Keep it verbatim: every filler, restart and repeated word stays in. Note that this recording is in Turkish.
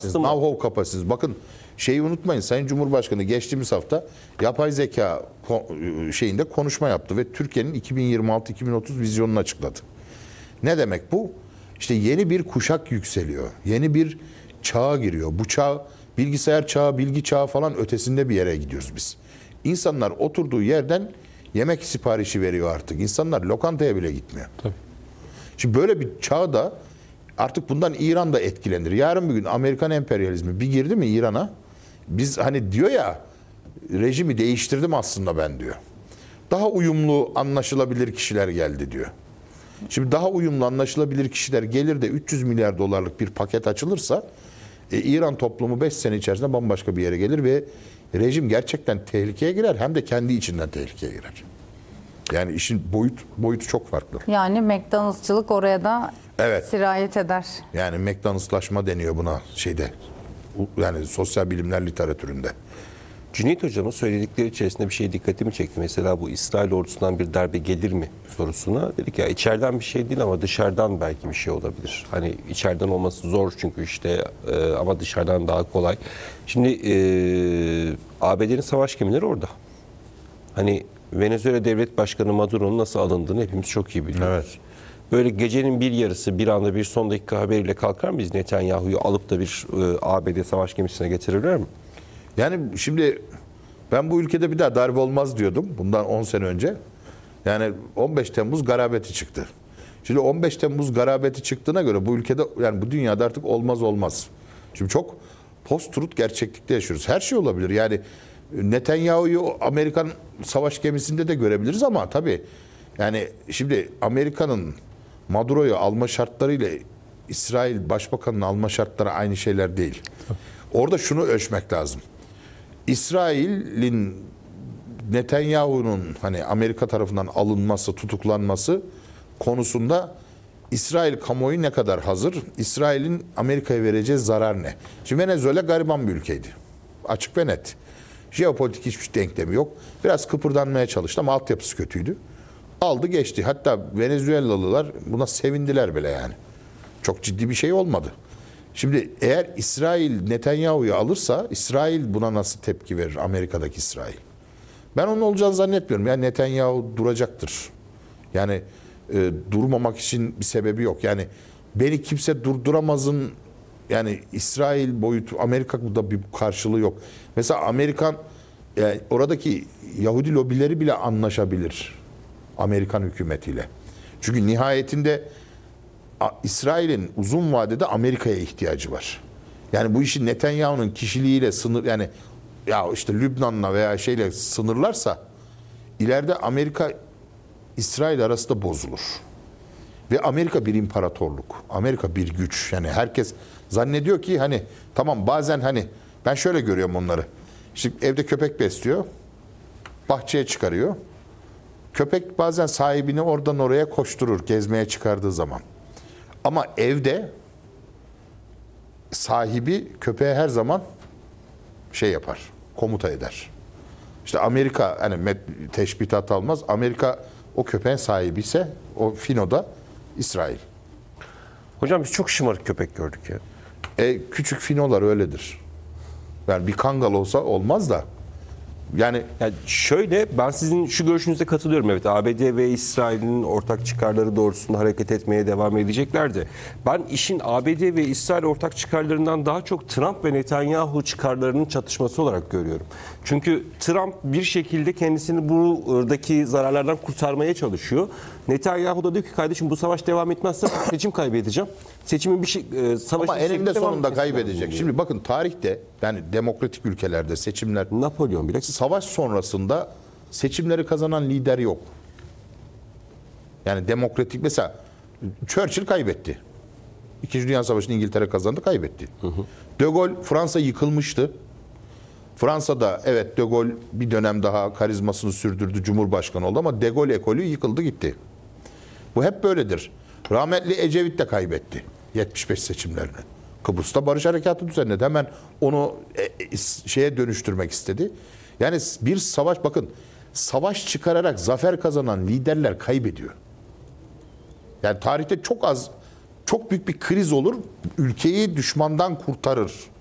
Know-how kapasitesi. Bakın şeyi unutmayın, Sayın Cumhurbaşkanı geçtiğimiz hafta yapay zeka şeyinde konuşma yaptı ve Türkiye'nin iki bin yirmi altı iki bin otuz vizyonunu açıkladı. Ne demek bu? İşte yeni bir kuşak yükseliyor. Yeni bir çağa giriyor. Bu çağ bilgisayar çağı, bilgi çağı falan ötesinde bir yere gidiyoruz biz. İnsanlar oturduğu yerden yemek siparişi veriyor artık. İnsanlar lokantaya bile gitmiyor. Tabii. Şimdi böyle bir çağda artık bundan İran da etkilenir. Yarın bir gün Amerikan emperyalizmi bir girdi mi İran'a? Biz hani diyor ya, rejimi değiştirdim aslında ben diyor. Daha uyumlu, anlaşılabilir kişiler geldi diyor. Şimdi daha uyumlu, anlaşılabilir kişiler gelir de üç yüz milyar dolarlık bir paket açılırsa e, İran toplumu beş sene içerisinde bambaşka bir yere gelir ve rejim gerçekten tehlikeye girer, hem de kendi içinden tehlikeye girer. Yani işin boyut boyutu çok farklı. Yani McDonald'sçılık oraya da Evet. sirayet eder. Yani McDonald'slaşma deniyor buna şeyde. Yani sosyal bilimler literatüründe. Cüneyt Hocam'ın söyledikleri içerisinde bir şey dikkatimi çekti. Mesela bu İsrail ordusundan bir darbe gelir mi sorusuna dedik ya, içeriden bir şey değil ama dışarıdan belki bir şey olabilir. Hani içeriden olması zor çünkü işte e, ama dışarıdan daha kolay. Şimdi e, A B D'nin savaş gemileri orada. Hani Venezuela Devlet Başkanı Maduro'nun nasıl alındığını hepimiz çok iyi biliyoruz. Evet. Böyle gecenin bir yarısı bir anda bir son dakika haberiyle kalkar mıyız? Netanyahu'yu alıp da bir e, A B D savaş gemisine getirirler mi? Yani şimdi ben bu ülkede bir daha darbe olmaz diyordum bundan on sene önce. Yani on beş Temmuz garabeti çıktı. Şimdi on beş Temmuz garabeti çıktığına göre bu ülkede, yani bu dünyada artık olmaz olmaz. Şimdi çok post-truth gerçeklikte yaşıyoruz. Her şey olabilir. Yani Netanyahu'yu Amerikan savaş gemisinde de görebiliriz ama tabii yani şimdi Amerika'nın Maduro'yu alma şartlarıyla İsrail Başbakanı'nın alma şartları aynı şeyler değil. Orada şunu ölçmek lazım. İsrail'in Netanyahu'nun hani Amerika tarafından alınması, tutuklanması konusunda İsrail kamuoyu ne kadar hazır? İsrail'in Amerika'ya vereceği zarar ne? Şimdi Venezuela gariban bir ülkeydi. Açık ve net. Jeopolitik hiçbir denklemi yok. Biraz kıpırdanmaya çalıştı ama altyapısı kötüydü. Aldı geçti. Hatta Venezuelalılar buna sevindiler bile yani. Çok ciddi bir şey olmadı. Şimdi eğer İsrail Netanyahu'yu alırsa İsrail buna nasıl tepki verir, Amerika'daki İsrail? Ben onun olacağını zannetmiyorum. Yani Netanyahu duracaktır. Yani e, durmamak için bir sebebi yok. Yani beni kimse durduramazın yani İsrail boyutu, Amerika'da bir karşılığı yok. Mesela Amerikan yani oradaki Yahudi lobileri bile anlaşabilir Amerikan hükümetiyle. Çünkü nihayetinde İsrail'in uzun vadede Amerika'ya ihtiyacı var. Yani bu işi Netanyahu'nun kişiliğiyle sınır, yani ya işte Lübnan'la veya şeyle sınırlarsa ileride Amerika İsrail arasında bozulur. Ve Amerika bir imparatorluk. Amerika bir güç. Yani herkes zannediyor ki hani tamam, bazen hani ben şöyle görüyorum onları. İşte evde köpek besliyor. Bahçeye çıkarıyor. Köpek bazen sahibini oradan oraya koşturur gezmeye çıkardığı zaman. Ama evde sahibi köpeğe her zaman şey yapar, komuta eder. İşte Amerika hani teşbihat almaz. Amerika o köpeğin sahibi ise o finoda İsrail. Hocam biz çok şımarık köpek gördük ya. E, küçük finolar öyledir. Yani bir kangal olsa olmaz da. Yani, yani şöyle, ben sizin şu görüşünüze katılıyorum. Evet, A B D ve İsrail'in ortak çıkarları doğrultusunda hareket etmeye devam edeceklerdi. Ben işin A B D ve İsrail ortak çıkarlarından daha çok Trump ve Netanyahu çıkarlarının çatışması olarak görüyorum. Çünkü Trump bir şekilde kendisini buradaki zararlardan kurtarmaya çalışıyor. Netanyahu da diyor ki kardeşim bu savaş devam etmezse seçim kaybedeceğim. Seçimin bir şey e, savaşın ama eninde sonunda kaybedecek. Şimdi bakın tarihte yani demokratik ülkelerde seçimler, Napolyon bile savaş sonrasında seçimleri kazanan lider yok. Yani demokratik mesela Churchill kaybetti. İkinci Dünya Savaşı'nı İngiltere kazandı, kaybetti. Hı hı. De Gaulle, Fransa yıkılmıştı. Fransa'da evet De Gaulle bir dönem daha karizmasını sürdürdü, Cumhurbaşkanı oldu ama De Gaulle ekolü yıkıldı gitti. Bu hep böyledir. Rahmetli Ecevit de kaybetti yetmiş beş seçimlerini. Kıbrıs'ta barış harekatı düzenledi. Hemen onu şeye dönüştürmek istedi. Yani bir savaş, bakın savaş çıkararak zafer kazanan liderler kaybediyor. Yani tarihte çok az çok büyük bir kriz olur. Ülkeyi düşmandan kurtarır.